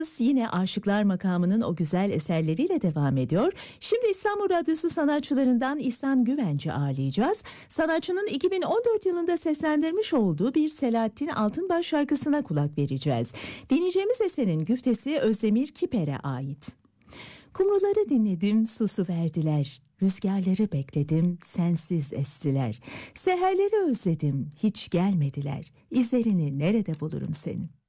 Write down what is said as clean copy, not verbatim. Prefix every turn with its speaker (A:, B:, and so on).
A: Yine Aşıklar makamının o güzel eserleriyle devam ediyor. Şimdi İstanbul Radyosu sanatçılarından İhsan Güvenci ağırlayacağız. Sanatçının 2014 yılında seslendirmiş olduğu bir Selahattin Altınbaş şarkısına kulak vereceğiz. Dinleyeceğimiz eserin güftesi Özdemir Kiper'e ait. Kumruları dinledim, susu verdiler. Rüzgarları bekledim, sensiz estiler. Seherleri özledim, hiç gelmediler. İzlerini nerede bulurum senin?